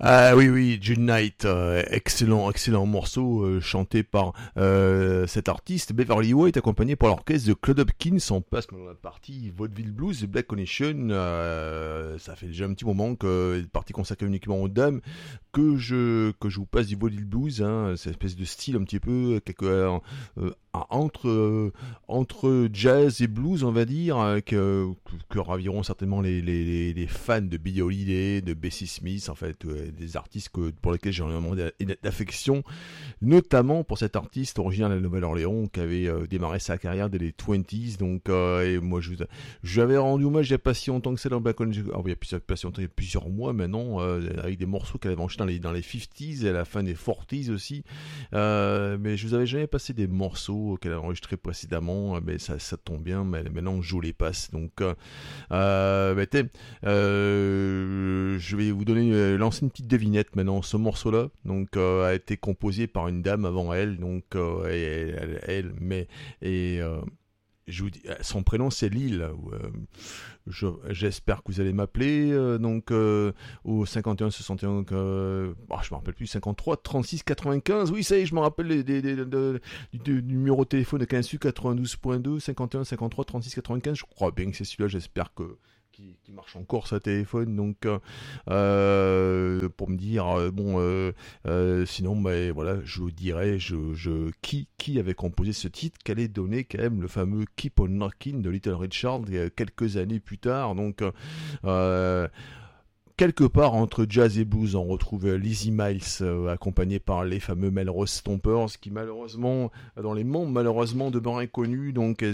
Ah oui, oui, June Knight, excellent morceau chanté par cet artiste. Beverly White, accompagné par l'orchestre de Claude Hopkins. On passe maintenant à la partie Vaudeville Blues de Black Connection. Ça fait déjà un petit moment que la partie consacrée uniquement aux dames que je vous passe du Vaudeville Blues. Hein, cette espèce de style un petit peu entre jazz et blues, on va dire, que raviront certainement les fans de Billie Holiday, de Bessie Smith, en fait, des artistes pour lesquels j'ai énormément d'affection, notamment pour cet artiste originaire de la Nouvelle-Orléans qui avait démarré sa carrière dès les 20s. Donc, et moi, je lui avais rendu hommage il n'y a pas si longtemps que c'est dans Black Connection. Il y a pas si longtemps, il y a plusieurs mois maintenant, avec des morceaux qu'elle avait enchaînés dans les 50s et à la fin des 40s aussi. Mais je vous avais jamais passé des morceaux qu'elle a enregistrés précédemment, mais ça tombe bien, mais maintenant je vous les passe. Donc, je vais vous lancer une petite devinette maintenant. Ce morceau-là, donc, a été composé par une dame avant elle, donc, je vous dis, son prénom c'est Lille. J'espère que vous allez m'appeler donc au 51 61 je me rappelle plus, 53 36 95. Oui, ça y est, je me rappelle du numéro de téléphone de 15 92.2 51 53 36 95. Je crois bien que c'est celui-là. J'espère qui marche encore sa téléphone, donc pour me dire sinon voilà, je vous dirais qui avait composé ce titre, qu'elle est donné quand même le fameux Keep on Knockin' de Little Richard quelques années plus tard. Donc quelque part entre jazz et blues, on retrouve Lizzie Miles, accompagné par les fameux Melrose Stompers, qui malheureusement, dans les mondes, malheureusement demeurent inconnus, donc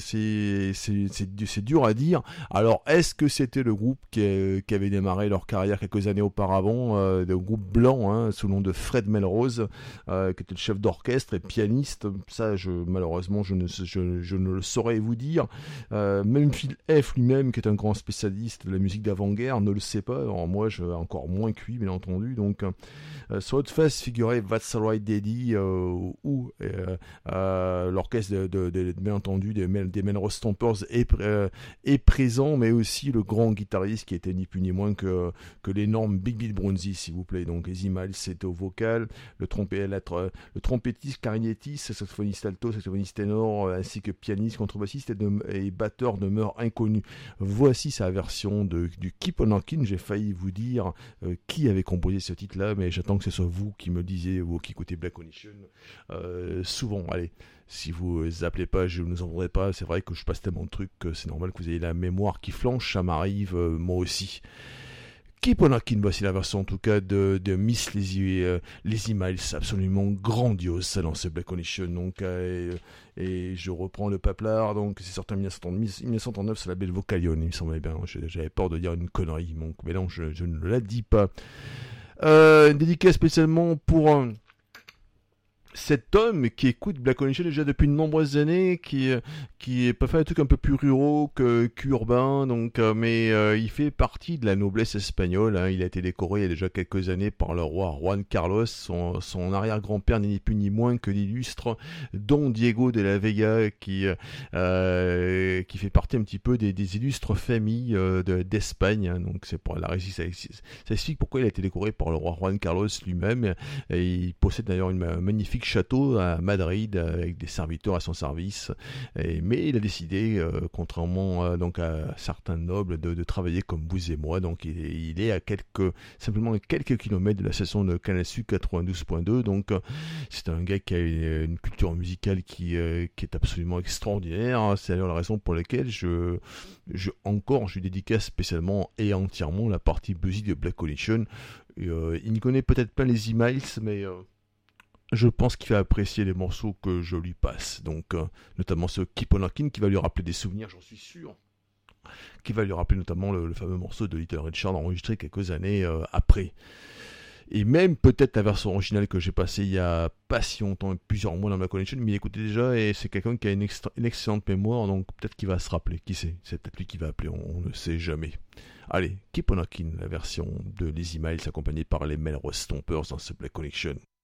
c'est dur à dire. Alors, est-ce que c'était le groupe qui avait démarré leur carrière quelques années auparavant, le groupe blanc, hein, sous le nom de Fred Melrose, qui était le chef d'orchestre et pianiste? Ça, malheureusement, je ne le saurais vous dire. Même Phil F. lui-même, qui est un grand spécialiste de la musique d'avant-guerre, ne le sait pas. Alors, moi, encore moins cuit, bien entendu. Donc, sur votre face figurait That's Alright Daddy, où l'orchestre bien entendu des Melrose Stompers est présent, mais aussi le grand guitariste qui était ni plus ni moins que l'énorme Big Bill Bronzy, s'il vous plaît. Donc, Lizzie Miles c'était au vocal, le trompettiste, clarinettiste, saxophoniste alto, saxophoniste ténor, ainsi que pianiste, contrebassiste et batteur demeurent inconnus. Voici sa version du Keep on Knockin'. J'ai failli vous dire qui avait composé ce titre-là, mais j'attends que ce soit vous qui me le disiez, vous qui écoutez Black Connection souvent. Allez, si vous appelez pas, je ne vous en voudrais pas. C'est vrai que je passe tellement de trucs que c'est normal que vous ayez la mémoire qui flanche. Ça m'arrive, moi aussi. Keep on Knockin', voici la version en tout cas de Miss Lizzie Miles, absolument grandiose ça dans ce Black Connection. Donc, et je reprends le paplard, donc c'est sorti en 1939 sur la label Vocalion, il me semblait bien. J'avais peur de dire une connerie, donc, mais non, je ne la dis pas. Une dédicace spécialement pour cet homme qui écoute Black Connection déjà depuis de nombreuses années, qui peut faire des trucs un peu plus ruraux qu'urbains, donc, mais il fait partie de la noblesse espagnole. Hein. Il a été décoré il y a déjà quelques années par le roi Juan Carlos. Son arrière-grand-père n'est ni plus ni moins que l'illustre Don Diego de la Vega, qui fait partie un petit peu des illustres familles d'Espagne. Hein. Donc c'est pour ça explique pourquoi il a été décoré par le roi Juan Carlos lui-même. Et il possède d'ailleurs un magnifique château à Madrid avec des serviteurs à son service, mais il a décidé, contrairement donc à certains nobles, de travailler comme vous et moi. Donc il est à simplement quelques kilomètres de la station de Canal Sud 92.2. Donc c'est un gars qui a une culture musicale qui est absolument extraordinaire. C'est d'ailleurs la raison pour laquelle je lui dédicace spécialement et entièrement la partie bluesy de Black Connection. Il ne connaît peut-être pas les emails, mais je pense qu'il va apprécier les morceaux que je lui passe. Donc, notamment ce Keep on Knockin' qui va lui rappeler des souvenirs, j'en suis sûr. Qui va lui rappeler notamment le fameux morceau de Little Richard enregistré quelques années après. Et même peut-être la version originale que j'ai passée il y a pas si longtemps, plusieurs mois dans ma connection, mais il écoutait déjà et c'est quelqu'un qui a une excellente mémoire, donc peut-être qu'il va se rappeler. Qui sait? C'est peut-être lui qui va appeler, on ne sait jamais. Allez, Keep on Knockin', la version de Lizzie Miles accompagnée par les Melrose Stompers dans ce Black Connection.